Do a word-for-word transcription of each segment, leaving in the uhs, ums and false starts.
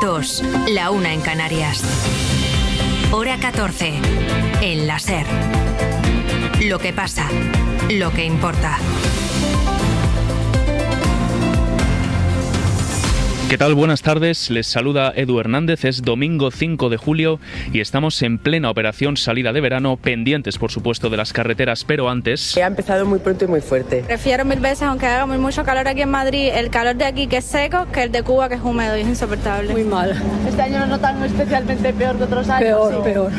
dos, la una en Canarias. Hora catorce, en la SER. Lo que pasa, lo que importa. ¿Qué tal? Buenas tardes, les saluda Edu Hernández, es domingo cinco de julio y estamos en plena operación salida de verano, pendientes por supuesto de las carreteras, pero antes... Ha empezado muy pronto y muy fuerte. Prefiero mil veces, aunque haga muy mucho calor aquí en Madrid, el calor de aquí que es seco, que el de Cuba que es húmedo y es insoportable. Muy mal. Este año lo notan especialmente peor que otros años. Peor, sí. peor.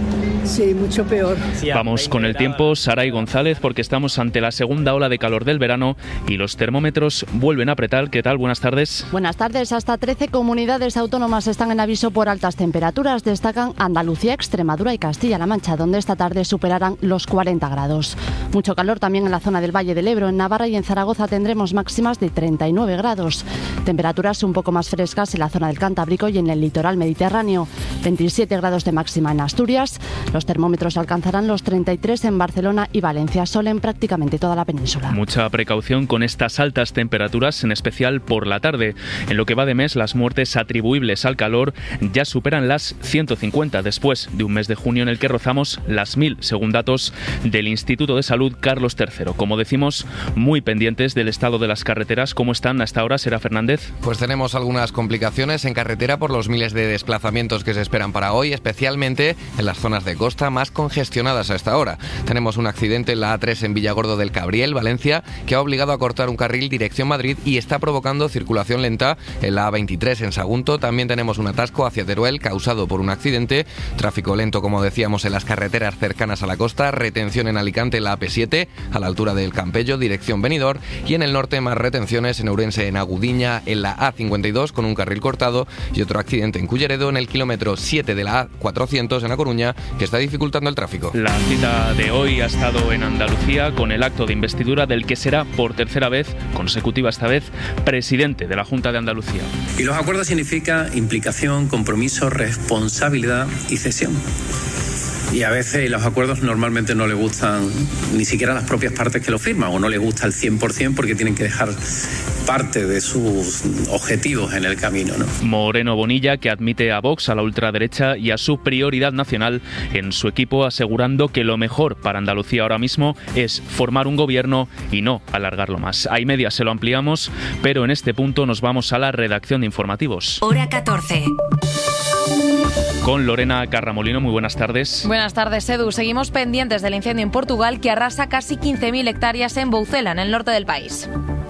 Sí, mucho peor. Vamos con el tiempo, Saray González, porque estamos ante la segunda ola de calor del verano y los termómetros vuelven a apretar. ¿Qué tal? Buenas tardes. Buenas tardes. Hasta trece comunidades autónomas están en aviso por altas temperaturas. Destacan Andalucía, Extremadura y Castilla-La Mancha, donde esta tarde superarán los cuarenta grados. Mucho calor también en la zona del Valle del Ebro. En Navarra y en Zaragoza tendremos máximas de treinta y nueve grados. Temperaturas un poco más frescas en la zona del Cantábrico y en el litoral mediterráneo. veintisiete grados de máxima en Asturias. Los termómetros alcanzarán los treinta y tres en Barcelona y Valencia, sol en prácticamente toda la península. Mucha precaución con estas altas temperaturas, en especial por la tarde. En lo que va de mes, las muertes atribuibles al calor ya superan las ciento cincuenta, después de un mes de junio en el que rozamos las mil, según datos del Instituto de Salud Carlos tercero. Como decimos, muy pendientes del estado de las carreteras. ¿Cómo están hasta ahora, Sera Fernández? Pues tenemos algunas complicaciones en carretera por los miles de desplazamientos que se esperan para hoy, especialmente en las zonas de costa más congestionadas a esta hora. Tenemos un accidente en la A tres en Villargordo del Cabriel, Valencia, que ha obligado a cortar un carril dirección Madrid y está provocando circulación lenta en la A veintitrés en Sagunto. También tenemos un atasco hacia Teruel causado por un accidente. Tráfico lento, como decíamos, en las carreteras cercanas a la costa. Retención en Alicante en la A P siete, a la altura del Campello, dirección Benidorm. Y en el norte más retenciones en Ourense, en Agudiña, en la A cincuenta y dos con un carril cortado. Y otro accidente en Culleredo en el kilómetro siete de la A cuatrocientos en A Coruña, que está dificultando el tráfico. La cita de hoy ha estado en Andalucía con el acto de investidura del que será por tercera vez, consecutiva esta vez, presidente de la Junta de Andalucía. Y los acuerdos significan implicación, compromiso, responsabilidad y cesión. Y a veces los acuerdos normalmente no le gustan ni siquiera a las propias partes que lo firman, o no les gusta al cien por ciento porque tienen que dejar parte de sus objetivos en el camino, ¿no? Moreno Bonilla, que admite a Vox, a la ultraderecha y a su prioridad nacional en su equipo, asegurando que lo mejor para Andalucía ahora mismo es formar un gobierno y no alargarlo más. A y media se lo ampliamos, pero en este punto nos vamos a la redacción de informativos. Hora catorce. Con Lorena Carramolino, muy buenas tardes. Buenas tardes, Edu. Seguimos pendientes del incendio en Portugal que arrasa casi quince mil hectáreas en Boucela, en el norte del país.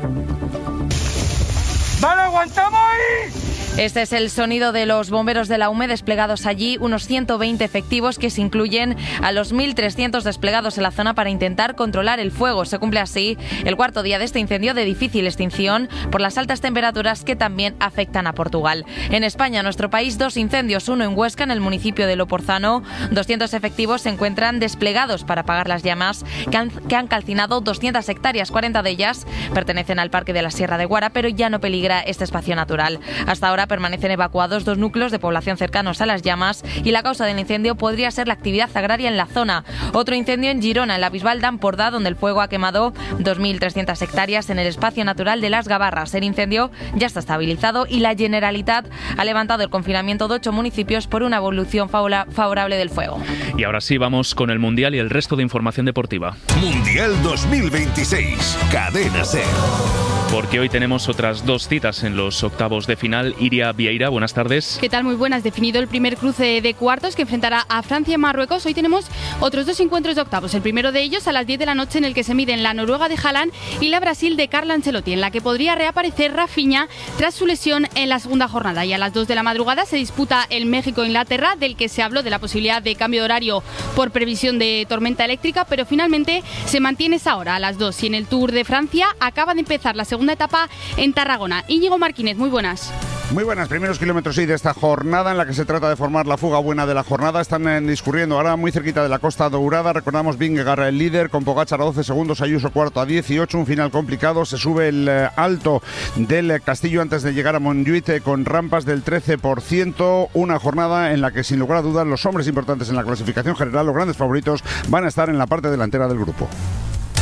¡Vale, aguantamos ahí! Este es el sonido de los bomberos de la U M E desplegados allí, unos ciento veinte efectivos que se incluyen a los mil trescientos desplegados en la zona para intentar controlar el fuego. Se cumple así el cuarto día de este incendio de difícil extinción por las altas temperaturas que también afectan a Portugal. En España, nuestro país, dos incendios, uno en Huesca, en el municipio de Loporzano. doscientos efectivos se encuentran desplegados para apagar las llamas que han, que han calcinado doscientas hectáreas, cuarenta de ellas pertenecen al Parque de la Sierra de Guara, pero ya no peligra este espacio natural. Hasta ahora permanecen evacuados dos núcleos de población cercanos a las llamas y la causa del incendio podría ser la actividad agraria en la zona. Otro incendio en Girona, en la Bisbal d'Empordà, donde el fuego ha quemado dos mil trescientas hectáreas en el espacio natural de Las Gavarras. El incendio ya está estabilizado y la Generalitat ha levantado el confinamiento de ocho municipios por una evolución favorable del fuego. Y ahora sí, vamos con el Mundial y el resto de información deportiva. Mundial dos mil veintiséis, Cadena SER. Porque hoy tenemos otras dos citas en los octavos de final. Iria Vieira, buenas tardes. ¿Qué tal? Muy buenas. Definido el primer cruce de cuartos que enfrentará a Francia y Marruecos. Hoy tenemos otros dos encuentros de octavos. El primero de ellos a las diez de la noche, en el que se miden la Noruega de Haaland y la Brasil de Carlo Ancelotti, en la que podría reaparecer Rafinha tras su lesión en la segunda jornada. Y a las dos de la madrugada se disputa el México-Inglaterra, del que se habló de la posibilidad de cambio de horario por previsión de tormenta eléctrica, pero finalmente se mantiene esa hora a las dos. Y en el Tour de Francia acaba de empezar la segunda etapa en Tarragona. Íñigo Martínez, muy buenas. Muy buenas, primeros kilómetros sí, de esta jornada en la que se trata de formar la fuga buena de la jornada. Están eh, discurriendo ahora muy cerquita de la Costa Dourada. Recordamos, Vingegaard el líder con Pogačar a doce segundos, Ayuso cuarto a dieciocho, un final complicado. Se sube el eh, alto del eh, Castillo antes de llegar a Montjuïc eh, con rampas del trece por ciento. Una jornada en la que sin lugar a dudas los hombres importantes en la clasificación general, los grandes favoritos, van a estar en la parte delantera del grupo.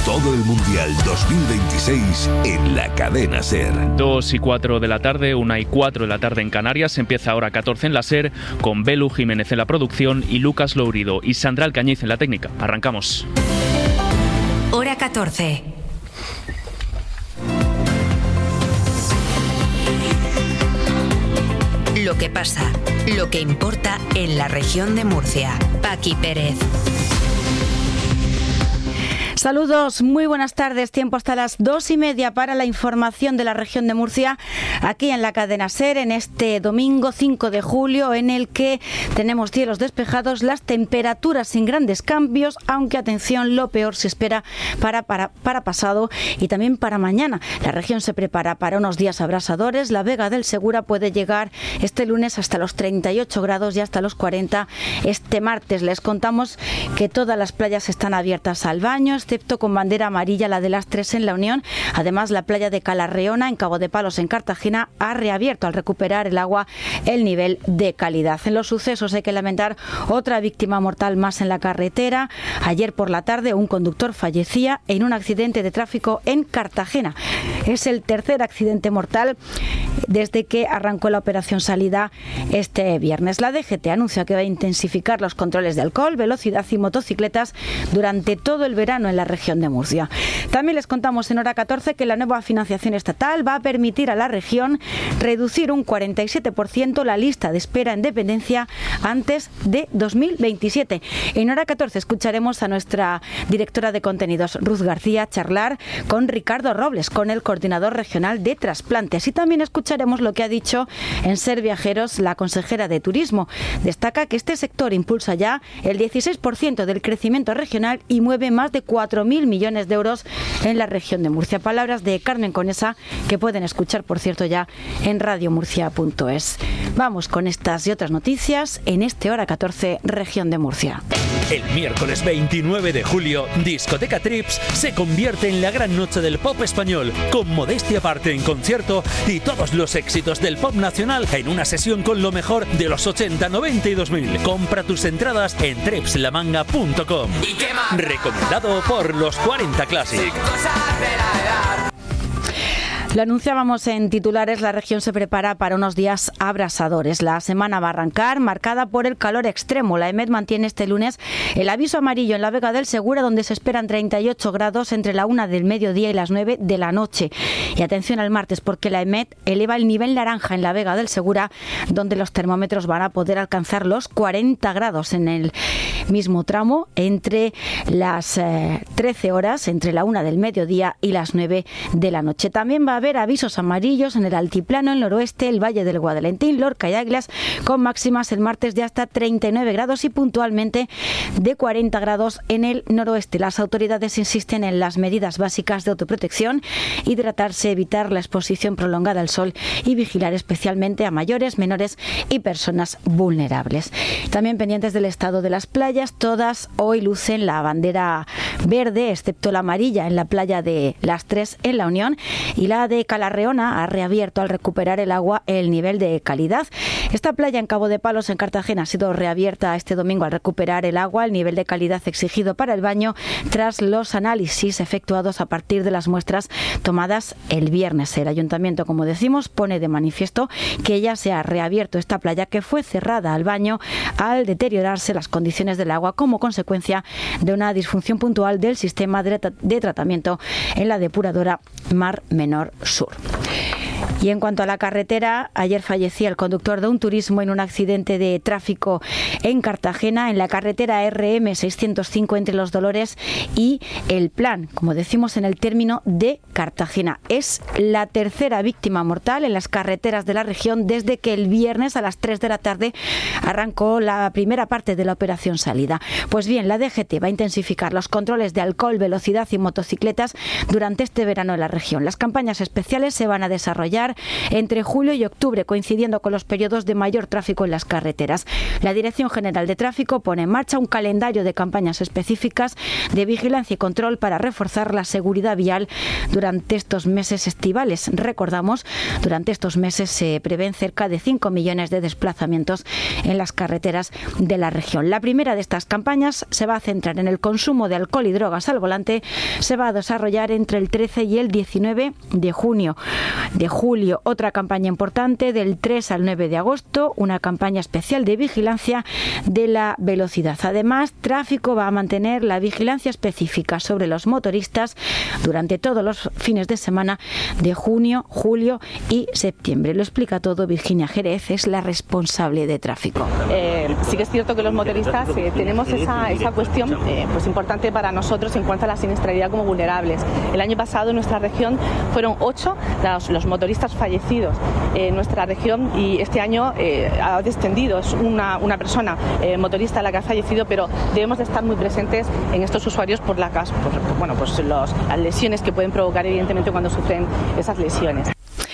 Todo el Mundial dos mil veintiséis en la cadena SER. Dos y cuatro de la tarde, una y cuatro de la tarde en Canarias. Empieza ahora catorce en la SER con Belu Jiménez en la producción y Lucas Lourido y Sandra Alcañiz en la técnica. Arrancamos. Hora catorce. Lo que pasa, lo que importa en la región de Murcia. Paqui Pérez. Saludos, muy buenas tardes. Tiempo hasta las dos y media para la información de la región de Murcia, aquí en la cadena SER, en este domingo cinco de julio, en el que tenemos cielos despejados, las temperaturas sin grandes cambios, aunque atención, lo peor se espera para, para, para pasado y también para mañana. La región se prepara para unos días abrasadores. La Vega del Segura puede llegar este lunes hasta los treinta y ocho grados y hasta los cuarenta este martes. Les contamos que todas las playas están abiertas al baño, excepto con bandera amarilla la de las tres en La Unión. Además, la playa de Calarreona, en Cabo de Palos, en Cartagena, ha reabierto al recuperar el agua el nivel de calidad. En los sucesos hay que lamentar otra víctima mortal más en la carretera. Ayer por la tarde un conductor fallecía en un accidente de tráfico en Cartagena. Es el tercer accidente mortal desde que arrancó la operación Salida este viernes. La D G T anuncia que va a intensificar los controles de alcohol, velocidad y motocicletas durante todo el verano en la región de Murcia. También les contamos en hora catorce que la nueva financiación estatal va a permitir a la región reducir un cuarenta y siete por ciento la lista de espera en dependencia antes de dos mil veintisiete. En hora catorce escucharemos a nuestra directora de contenidos, Ruth García, charlar con Ricardo Robles, con el coordinador regional de trasplantes. Y también escucharemos lo que ha dicho en Ser Viajeros la consejera de Turismo. Destaca que este sector impulsa ya el dieciséis por ciento del crecimiento regional y mueve más de cuatro mil millones de euros en la región de Murcia. Palabras de Carmen Conesa, que pueden escuchar, por cierto, ya en radiomurcia punto es. Vamos con estas y otras noticias en este Hora catorce, región de Murcia. El miércoles veintinueve de julio, Discoteca Trips se convierte en la gran noche del pop español, con Modestia Aparte en concierto y todos los éxitos del pop nacional en una sesión con lo mejor de los ochenta, noventa y dos mil. Compra tus entradas en trips la manga punto com. Recomendado por los cuarenta Classic. Lo anunciábamos en titulares, la región se prepara para unos días abrasadores. La semana va a arrancar marcada por el calor extremo. La EMET mantiene este lunes el aviso amarillo en la Vega del Segura, donde se esperan treinta y ocho grados entre la una del mediodía y las nueve de la noche. Y atención al martes, porque la EMET eleva el nivel naranja en la Vega del Segura, donde los termómetros van a poder alcanzar los cuarenta grados en el mismo tramo entre las eh, trece horas, entre la una del mediodía y las nueve de la noche. También va a haber avisos amarillos en el altiplano, el noroeste, el Valle del Guadalentín, Lorca y Águilas, con máximas el martes de hasta treinta y nueve grados y puntualmente de cuarenta grados en el noroeste. Las autoridades insisten en las medidas básicas de autoprotección, hidratarse, evitar la exposición prolongada al sol y vigilar especialmente a mayores, menores y personas vulnerables. También pendientes del estado de las playas, todas hoy lucen la bandera verde, excepto la amarilla en la playa de Las Tres en La Unión, y la de Calarreona ha reabierto al recuperar el agua el nivel de calidad. Esta playa en Cabo de Palos, en Cartagena, ha sido reabierta este domingo al recuperar el agua, el nivel de calidad exigido para el baño, tras los análisis efectuados a partir de las muestras tomadas el viernes. El ayuntamiento, como decimos, pone de manifiesto que ya se ha reabierto esta playa, que fue cerrada al baño al deteriorarse las condiciones del agua como consecuencia de una disfunción puntual del sistema de, de tratamiento en la depuradora Mar Menor Sur. Y en cuanto a la carretera, ayer fallecía el conductor de un turismo en un accidente de tráfico en Cartagena, en la carretera R M seiscientos cinco entre Los Dolores y El Plan, como decimos, en el término de Cartagena. Es la tercera víctima mortal en las carreteras de la región desde que el viernes a las tres de la tarde arrancó la primera parte de la operación Salida. Pues bien, la D G T va a intensificar los controles de alcohol, velocidad y motocicletas durante este verano en la región. Las campañas especiales se van a desarrollar desarrollar entre julio y octubre, coincidiendo con los periodos de mayor tráfico en las carreteras. La Dirección General de Tráfico pone en marcha un calendario de campañas específicas de vigilancia y control para reforzar la seguridad vial durante estos meses estivales. Recordamos, durante estos meses se prevén cerca de cinco millones de desplazamientos en las carreteras de la región. La primera de estas campañas se va a centrar en el consumo de alcohol y drogas al volante. Se va a desarrollar entre el trece y el diecinueve de junio. De julio, otra campaña importante del tres al nueve de agosto, una campaña especial de vigilancia de la velocidad. Además, Tráfico va a mantener la vigilancia específica sobre los motoristas durante todos los fines de semana de junio, julio y septiembre. Lo explica todo Virginia Jerez, es la responsable de tráfico. Eh, sí que es cierto que los motoristas eh, tenemos esa, esa cuestión eh, pues importante para nosotros en cuanto a la siniestralidad como vulnerables. El año pasado en nuestra región fueron ocho los, los motoristas fallecidos en nuestra región y este año eh, ha descendido. Es una, una persona eh, motorista la que ha fallecido, pero debemos de estar muy presentes en estos usuarios por, la, por, por bueno, pues los, las lesiones que pueden provocar evidentemente cuando sufren esas lesiones.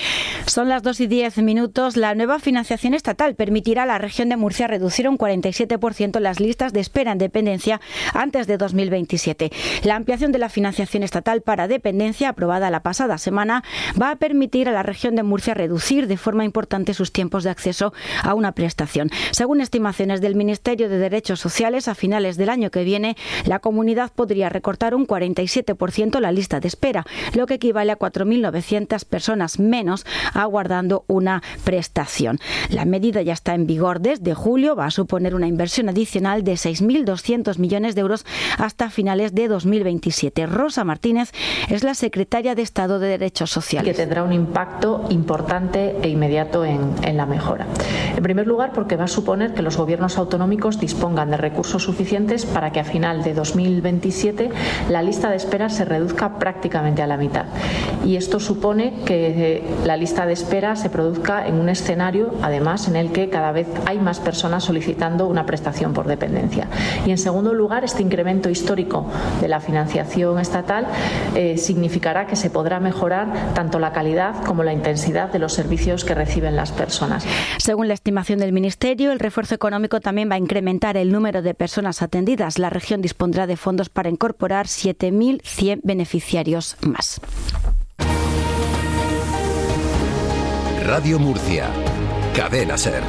Son las dos y diez minutos. La nueva financiación estatal permitirá a la región de Murcia reducir un cuarenta y siete por ciento las listas de espera en dependencia antes de dos mil veintisiete. La ampliación de la financiación estatal para dependencia, aprobada la pasada semana, va a permitir a la región de Murcia reducir de forma importante sus tiempos de acceso a una prestación. Según estimaciones del Ministerio de Derechos Sociales, a finales del año que viene, la comunidad podría recortar un cuarenta y siete por ciento la lista de espera, lo que equivale a cuatro mil novecientas personas menos aguardando una prestación. La medida ya está en vigor desde julio, va a suponer una inversión adicional de seis mil doscientos millones de euros hasta finales de dos mil veintisiete. Rosa Martínez es la secretaria de Estado de Derechos Sociales. Que tendrá un impacto importante e inmediato en, en la mejora. En primer lugar, porque va a suponer que los gobiernos autonómicos dispongan de recursos suficientes para que a final de dos mil veintisiete la lista de espera se reduzca prácticamente a la mitad. Y esto supone que la lista de espera se produzca en un escenario, además, en el que cada vez hay más personas solicitando una prestación por dependencia. Y en segundo lugar, este incremento histórico de la financiación estatal eh, significará que se podrá mejorar tanto la calidad como la intensidad de los servicios que reciben las personas. Según la estimación del Ministerio, el refuerzo económico también va a incrementar el número de personas atendidas. La región dispondrá de fondos para incorporar siete mil cien beneficiarios más. Radio Murcia, Cadena SER.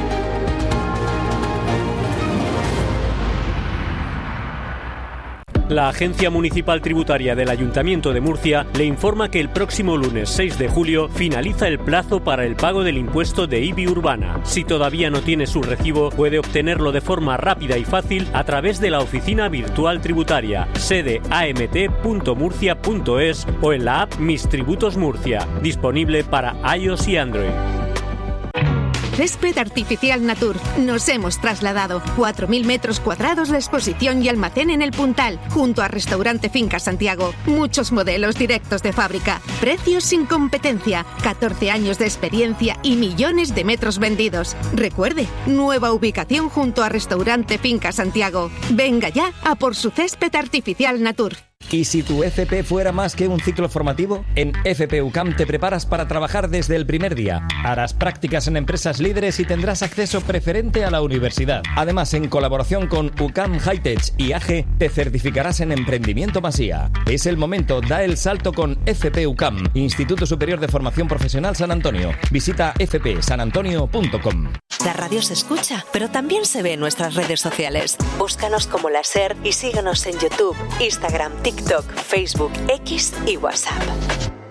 La Agencia Municipal Tributaria del Ayuntamiento de Murcia le informa que el próximo lunes seis de julio finaliza el plazo para el pago del impuesto de I B I urbana. Si todavía no tiene su recibo, puede obtenerlo de forma rápida y fácil a través de la Oficina Virtual Tributaria, sede a m t punto murcia punto es o en la app Mis Tributos Murcia, disponible para iOS y Android. Césped Artificial Natur. Nos hemos trasladado. cuatro mil metros cuadrados de exposición y almacén en el Puntal, junto a Restaurante Finca Santiago. Muchos modelos directos de fábrica. Precios sin competencia. catorce años de experiencia y millones de metros vendidos. Recuerde, nueva ubicación junto a Restaurante Finca Santiago. Venga ya a por su Césped Artificial Natur. ¿Y si tu F P fuera más que un ciclo formativo? En F P U C A M te preparas para trabajar desde el primer día. Harás prácticas en empresas líderes y tendrás acceso preferente a la universidad. Además, en colaboración con U C A M Hightech y A G, te certificarás en Emprendimiento Masía. Es el momento, da el salto con F P U C A M, Instituto Superior de Formación Profesional San Antonio. Visita f p san antonio punto com. La radio se escucha, pero también se ve en nuestras redes sociales. Búscanos como La SER y síguenos en YouTube, Instagram, TikTok, Facebook, X y WhatsApp.